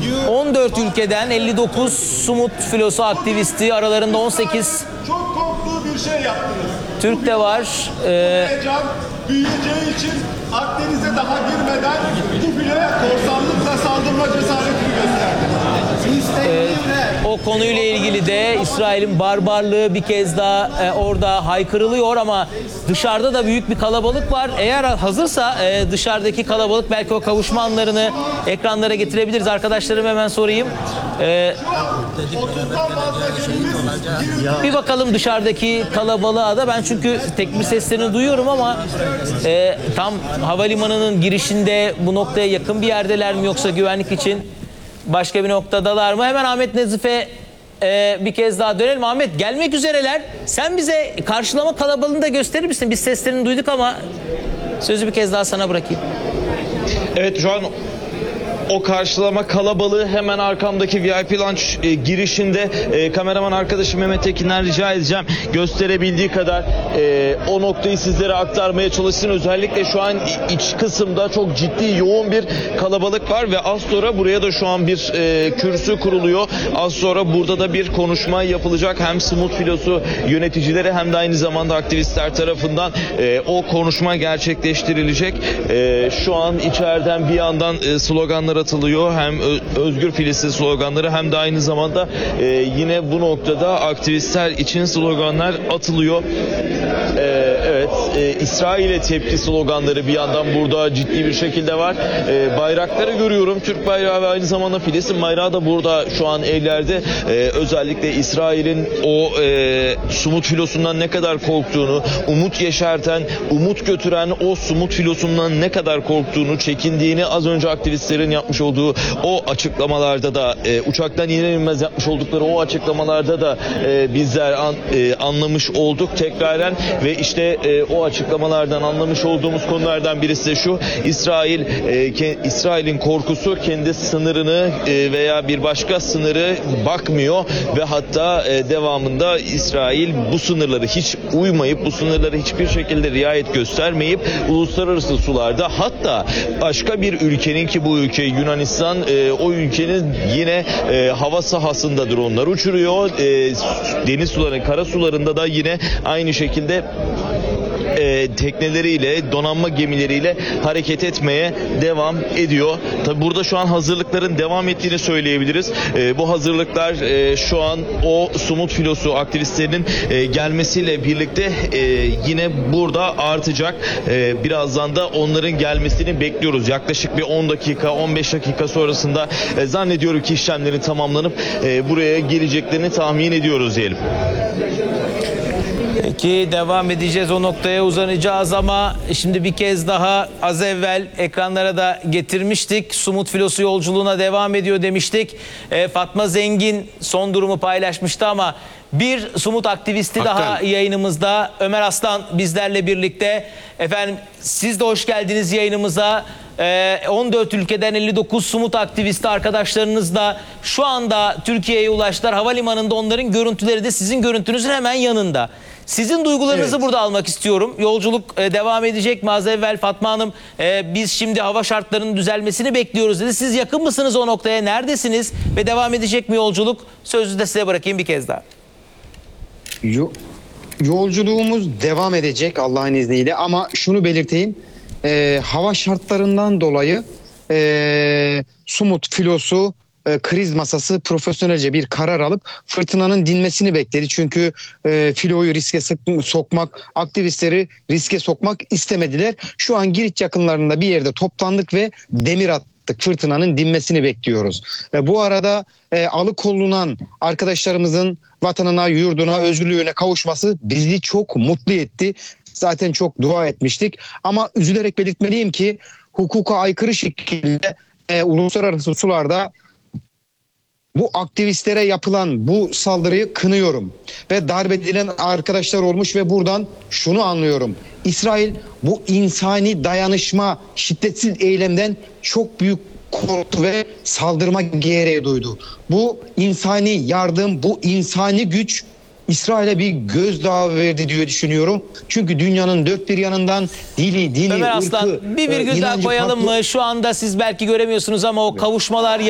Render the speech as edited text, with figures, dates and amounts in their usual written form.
14 ülkeden 59 Sumut filosu aktivisti, aralarında 18 Çok korktuğu bir şey yaptınız. Türk de var. Heyecan büyüyeceği için Akdeniz'e daha girmeden bu filoya korsanlıkla saldırma cesaretini gösterdi. O konuyla ilgili de İsrail'in barbarlığı bir kez daha orada haykırılıyor ama dışarıda da büyük bir kalabalık var. Eğer hazırsa dışarıdaki kalabalık belki o kavuşma anlarını ekranlara getirebiliriz. Arkadaşlarım hemen sorayım. 30'dan fazla gemimiz Bir bakalım dışarıdaki kalabalığa da. Ben çünkü tekbir seslerini duyuyorum ama tam havalimanının girişinde bu noktaya yakın bir yerdeler mi yoksa güvenlik için başka bir noktadalar mı? Hemen Ahmet Nezif'e bir kez daha dönelim. Ahmet, gelmek üzereler. Sen bize karşılama kalabalığını da gösterir misin? Biz seslerini duyduk ama sözü bir kez daha sana bırakayım. Evet, şu an o karşılama kalabalığı hemen arkamdaki VIP Lounge girişinde. Kameraman arkadaşım Mehmet Tekin'den rica edeceğim gösterebildiği kadar o noktayı sizlere aktarmaya çalışsın. Özellikle şu an iç kısımda çok ciddi yoğun bir kalabalık var ve az sonra buraya da şu an bir kürsü kuruluyor. Az sonra burada da bir konuşma yapılacak. Hem Sumut filosu yöneticileri hem de aynı zamanda aktivistler tarafından o konuşma gerçekleştirilecek. Şu an içeriden bir yandan sloganlar atılıyor. Hem Özgür Filistin sloganları hem de aynı zamanda yine bu noktada aktivistler için sloganlar atılıyor. Evet, İsrail'e tepki sloganları bir yandan burada ciddi bir şekilde var. Bayrakları görüyorum. Türk bayrağı ve aynı zamanda Filistin bayrağı da burada şu an ellerde. Özellikle İsrail'in o Sumut filosundan ne kadar korktuğunu, umut yeşerten, umut götüren o Sumut filosundan ne kadar korktuğunu, çekindiğini az önce aktivistlerin yapmış olduğu o açıklamalarda da uçaktan iner inmez yapmış oldukları o açıklamalarda da bizler anlamış olduk tekraren ve işte o açıklamalardan anlamış olduğumuz konulardan birisi de şu: İsrail'in korkusu kendi sınırını veya bir başka sınırı bakmıyor ve hatta devamında İsrail bu sınırları hiç uymayıp, bu sınırları hiçbir şekilde riayet göstermeyip uluslararası sularda, hatta başka bir ülkenin, ki bu ülke Yunanistan, o ülkenin yine hava sahasında dronlar uçuruyor. Deniz suları, kara sularında da yine aynı şekilde tekneleriyle, donanma gemileriyle hareket etmeye devam ediyor. Tabi burada şu an hazırlıkların devam ettiğini söyleyebiliriz. Bu hazırlıklar şu an o Sumut filosu aktivistlerinin gelmesiyle birlikte yine burada artacak. Birazdan da onların gelmesini bekliyoruz. Yaklaşık bir 10 dakika, 15 dakika sonrasında zannediyorum ki işlemlerin tamamlanıp buraya geleceklerini tahmin ediyoruz diyelim. Peki, devam edeceğiz, o noktaya uzanacağız ama şimdi bir kez daha az evvel ekranlara da getirmiştik. Sumut filosu yolculuğuna devam ediyor demiştik. Fatma Zengin son durumu paylaşmıştı ama bir Sumut aktivisti daha yayınımızda. Ömer Aslan bizlerle birlikte. Efendim, siz de hoş geldiniz yayınımıza. 14 ülkeden 59 Sumut aktivisti arkadaşlarınız da şu anda Türkiye'ye ulaştılar. Havalimanında onların görüntüleri de sizin görüntünüzün hemen yanında. Sizin duygularınızı burada almak istiyorum. Yolculuk devam edecek mi? Az evvel Fatma Hanım biz şimdi hava şartlarının düzelmesini bekliyoruz dedi. Siz yakın mısınız o noktaya? Neredesiniz? Ve devam edecek mi yolculuk? Sözü de size bırakayım bir kez daha. Yolculuğumuz devam edecek Allah'ın izniyle ama şunu belirteyim. Hava şartlarından dolayı Sumut filosu kriz masası profesyonelce bir karar alıp fırtınanın dinmesini bekledi. Çünkü filoyu riske sokmak, aktivistleri riske sokmak istemediler. Şu an Girit yakınlarında bir yerde toplandık ve demir attık. Fırtınanın dinmesini bekliyoruz. Bu arada alıkonulan arkadaşlarımızın vatanına, yurduna, özgürlüğüne kavuşması bizi çok mutlu etti. Zaten çok dua etmiştik. Ama üzülerek belirtmeliyim ki hukuka aykırı şekilde uluslararası sularda bu aktivistlere yapılan bu saldırıyı kınıyorum. Ve darbe edilen arkadaşlar olmuş ve buradan şunu anlıyorum: İsrail bu insani dayanışma, şiddetsiz eylemden çok büyük korktu ve saldırma gereği duydu. Bu insani yardım, bu insani güç İsrail'e bir gözdağı verdi diye düşünüyorum. Çünkü dünyanın dört bir yanından dili, Ömer Aslan, ırkı, bir virgül daha koyalım mı? Şu anda siz belki göremiyorsunuz ama o kavuşmalar